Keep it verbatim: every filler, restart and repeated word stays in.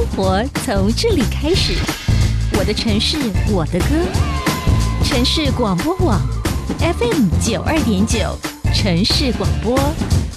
活从这里开始，我的城市，我的歌，城市广播网 F M 九二点九，城市广播